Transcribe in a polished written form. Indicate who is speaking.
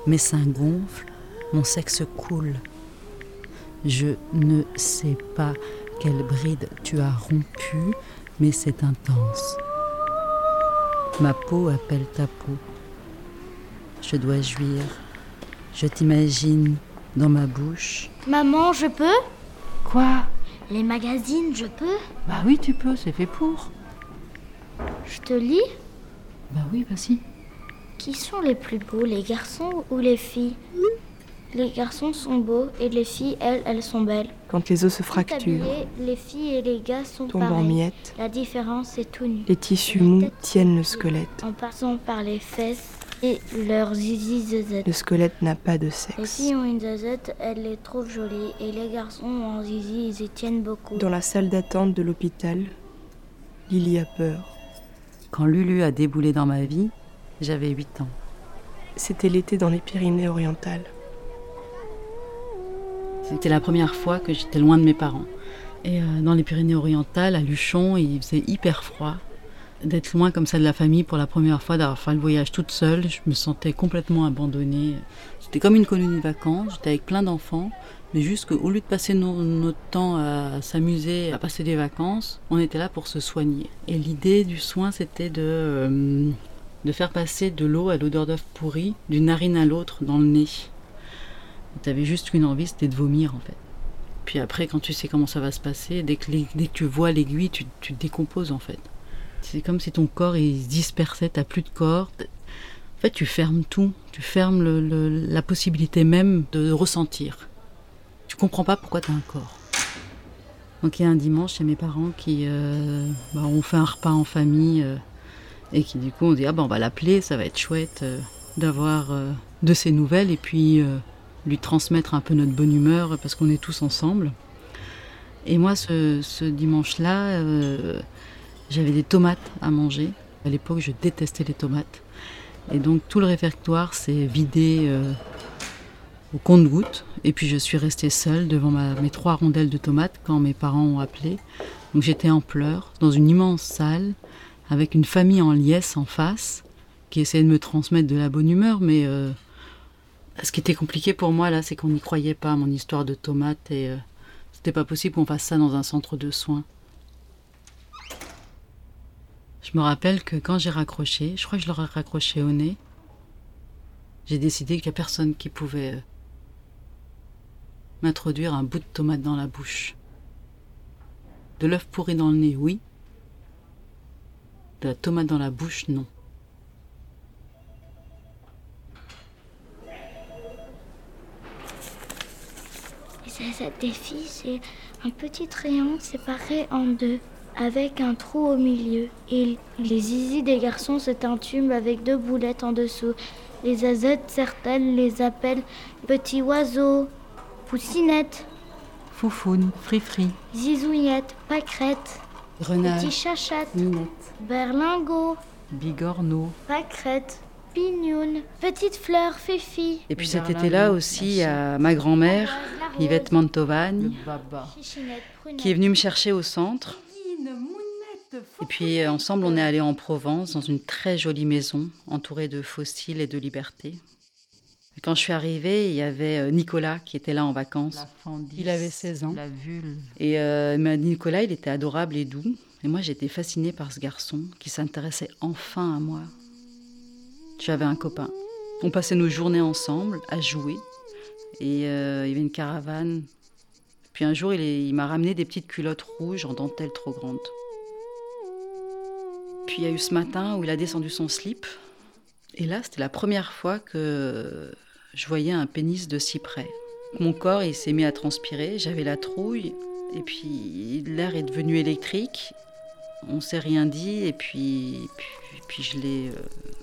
Speaker 1: Mes seins gonflent, mon sexe coule. Je ne sais pas quelle bride tu as rompue, mais c'est intense. Ma peau appelle ta peau. Je dois jouir. Je t'imagine dans ma bouche.
Speaker 2: Maman, je peux ?
Speaker 3: Quoi ?
Speaker 2: Les magazines, je peux ?
Speaker 3: Bah oui, tu peux, c'est fait pour.
Speaker 2: Je te lis ?
Speaker 3: Bah oui, vas-y.
Speaker 2: Qui sont les plus beaux, les garçons ou les filles ? Les garçons sont beaux et les filles, elles sont belles.
Speaker 4: Quand les os se
Speaker 2: Tout
Speaker 4: fracturent,
Speaker 2: habillés, les filles et les gars sont
Speaker 4: tombent en
Speaker 2: pareils.
Speaker 4: miettes,
Speaker 2: La différence est tout nu.
Speaker 4: les tissus mous tiennent le squelette.
Speaker 2: En passant par les fesses et leurs zizi zézettes.
Speaker 4: Le squelette n'a pas de
Speaker 2: Les
Speaker 4: sexe.
Speaker 2: filles ont une zézette, elles les trouvent jolies. Et les garçons ont un zizi, ils y tiennent beaucoup.
Speaker 4: Dans la salle d'attente de l'hôpital, Lily a peur.
Speaker 1: Quand Lulu a déboulé dans ma vie, j'avais 8 ans.
Speaker 4: C'était l'été dans les Pyrénées-Orientales.
Speaker 1: C'était la première fois que j'étais loin de mes parents. Et dans les Pyrénées-Orientales, à Luchon, il faisait hyper froid. D'être loin comme ça de la famille pour la première fois, d'avoir fait le voyage toute seule, je me sentais complètement abandonnée. C'était comme une colonie de vacances, j'étais avec plein d'enfants, mais juste qu'au lieu de passer notre temps à s'amuser, à passer des vacances, on était là pour se soigner. Et l'idée du soin, c'était de faire passer de l'eau à l'odeur d'œuf pourri, d'une narine à l'autre dans le nez. Tu avais juste une envie, c'était de vomir en fait. Puis après, quand tu sais comment ça va se passer, dès que tu vois l'aiguille, tu te décomposes en fait. C'est comme si ton corps il se dispersait, t'as plus de corps. En fait, tu fermes tout, tu fermes la possibilité même de ressentir. Tu comprends pas pourquoi t'as un corps. Donc il y a un dimanche chez mes parents qui on fait un repas en famille et qui du coup on dit on va l'appeler, ça va être chouette d'avoir de ses nouvelles et puis lui transmettre un peu notre bonne humeur parce qu'on est tous ensemble. Et moi ce dimanche-là, j'avais des tomates à manger. À l'époque, je détestais les tomates. Et donc, tout le réfectoire s'est vidé au compte-gouttes. Et puis, je suis restée seule devant mes 3 rondelles de tomates quand mes parents ont appelé. Donc, j'étais en pleurs dans une immense salle avec une famille en liesse en face qui essayait de me transmettre de la bonne humeur. Mais ce qui était compliqué pour moi, là, c'est qu'on n'y croyait pas à mon histoire de tomates. Et c'était pas possible qu'on fasse ça dans un centre de soins. Je me rappelle que quand j'ai raccroché, je crois que je leur ai raccroché au nez, j'ai décidé qu'il n'y a personne qui pouvait m'introduire un bout de tomate dans la bouche. De l'œuf pourri dans le nez, oui. De la tomate dans la bouche, non.
Speaker 2: Les zézettes des filles, c'est un petit triangle séparé en deux, avec un trou au milieu. Et les zizi des garçons, c'est un tube avec 2 boulettes en dessous. Les zézettes, certaines les appellent petits oiseaux, poussinettes,
Speaker 3: Foufoune, frifri,
Speaker 2: zizouillettes, pâquerettes,
Speaker 1: Renard,
Speaker 2: petits chachattes,
Speaker 1: minette,
Speaker 2: berlingots,
Speaker 3: bigorneau.
Speaker 2: pâquerettes, pignounes, petites fleurs, fifi,
Speaker 1: Et puis cet été-là aussi, à ma grand-mère, Yvette Mantovagne,
Speaker 3: Baba.
Speaker 2: chichinettes, prunettes.
Speaker 1: qui est venue me chercher au centre. Et puis ensemble, on est allés en Provence, dans une très jolie maison, entourée de fossiles et de liberté. Et quand je suis arrivée, il y avait Nicolas qui était là en vacances.
Speaker 3: La fendisse,
Speaker 1: Il avait 16 ans.
Speaker 3: La vulve.
Speaker 1: Et Nicolas, il était adorable et doux. Et moi, j'étais fascinée par ce garçon qui s'intéressait enfin à moi. J'avais un copain. On passait nos journées ensemble à jouer. Et il y avait une caravane. Puis un jour, il m'a ramené des petites culottes rouges en dentelle trop grande. Puis il y a eu ce matin où il a descendu son slip. Et là, c'était la première fois que je voyais un pénis de si près. Mon corps, il s'est mis à transpirer, j'avais la trouille. Et puis l'air est devenu électrique. On ne s'est rien dit. Et puis je l'ai